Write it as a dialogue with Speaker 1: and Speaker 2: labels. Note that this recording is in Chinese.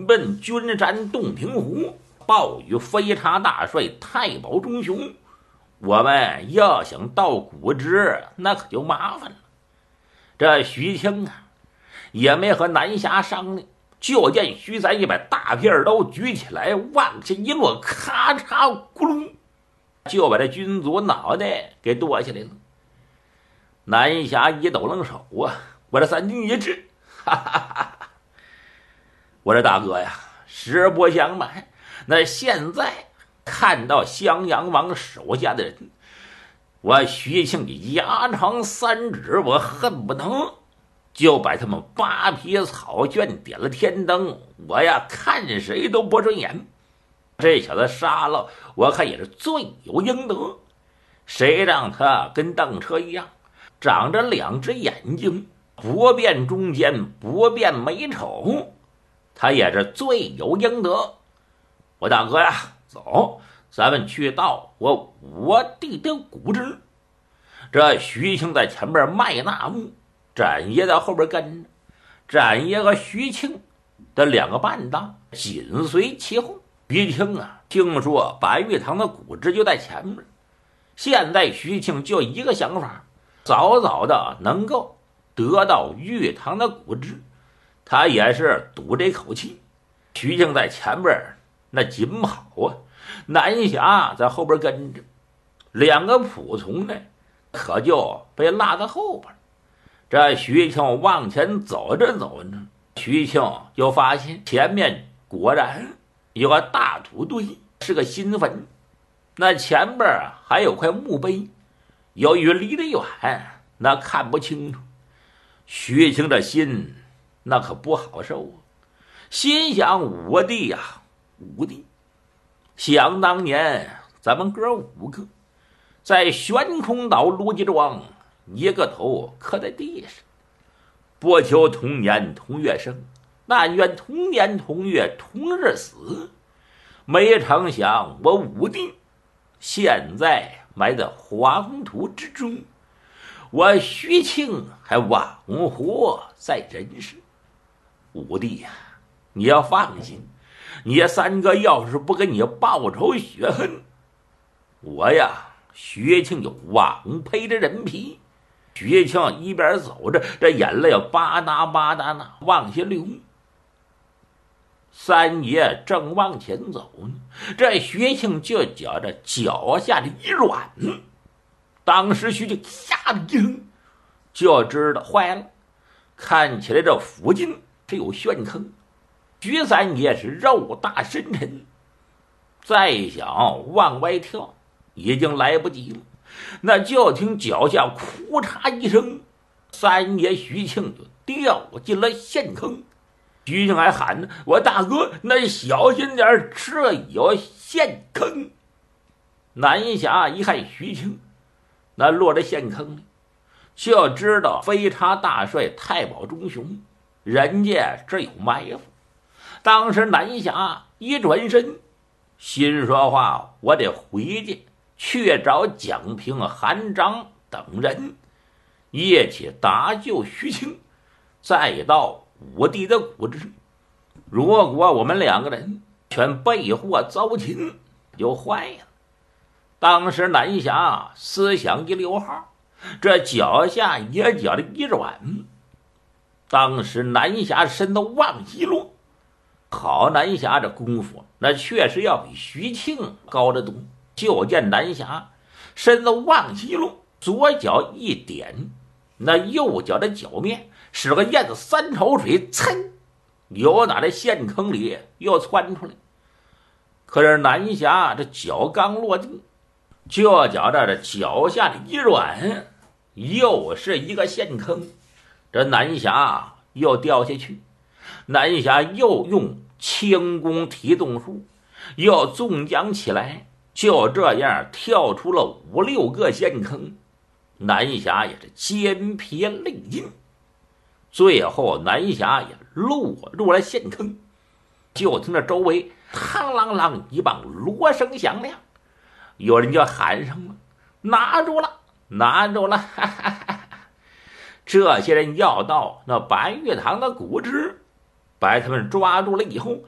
Speaker 1: 奔军山洞庭湖，报与飞叉大帅太保中雄。我们要想到古直，那可就麻烦了。这徐庆啊，也没和南侠商量，就见徐三爷把大片刀举起来，往下一落，咔嚓咕隆，就把这军卒脑袋给剁下来了。南侠一抖冷手啊，我这三军一致，哈哈哈哈！我这大哥呀，实不相瞒，那现在看到襄阳王手下的人，我徐庆牙长三指，我恨不能就把他们扒皮草卷，点了天灯，我呀看谁都不顺眼。这小子杀了，我看也是罪有应得。谁让他跟邓车一样，长着两只眼睛，不辨忠奸，不辨美丑，他也是罪有应得。我大哥呀，走，咱们去到我弟的古直。这徐庆在前面迈那步，展爷在后边跟着，展爷和徐庆的两个伴当紧随其后。徐庆啊，听说白玉堂的古直就在前面，现在徐庆就一个想法，早早的能够得到玉堂的古直，他也是赌这口气。徐庆在前边那紧跑啊，南侠在后边跟着，两个仆从呢可就被落在后边。这徐庆往前走着走着，徐庆就发现前面果然有个大土堆，是个新坟。那前边还有块墓碑，由于离得远，那看不清楚。徐庆的心那可不好受啊，心想我弟呀，我弟，想当年咱们哥五个在悬空岛卢集庄，一个头磕在地上，不求同年同月生，但愿同年同月同日死。没成想我五弟现在埋在黄土之中，我徐庆还枉活在人世。五弟呀，你要放心，你三哥要是不给你报仇雪恨，我呀徐庆就枉赔着人皮。徐庆一边走着，这眼泪吧嗒吧嗒呢往下流。三爷正往前走呢，这徐庆就觉着脚下的一软，当时徐庆吓得一愣，就知道坏了，看起来这附近是有陷坑。徐三爷是肉大深沉，再想往外跳已经来不及了。那就听脚下哭嚓一声，三爷徐庆就掉进了陷坑。徐庆还喊呢，我大哥那小心点，这有陷坑。南侠一看徐庆那落在陷坑里，就知道飞叉大帅太保中雄人家这有埋伏。当时南侠一转身，心说话，我得回去找蒋平、韩章等人一起搭救徐庆，再到我弟的古直。如果我们两个人全被祸遭擒，就坏了。当时南侠思想一溜号，这脚下也觉得一软，当时南侠身都往一落。好，南侠这功夫那确实要比徐庆高得多。就见南侠身子往一落，左脚一点，那右脚的脚面使个燕子三头水，噌，由打在陷坑里又窜出来。可是南侠这脚刚落地，就觉着这脚下的一软，又是一个陷坑，这南侠又掉下去。南侠又用轻功提纵术又纵将起来，就这样跳出了5、6个陷坑。南侠也是筋疲力尽，最后南侠也落入了陷坑。就听着周围嘡啷啷一棒锣声响亮，有人就喊上了，拿住了，拿住了，哈哈哈！这些人要到那白玉堂的古直，把他们抓住了以后，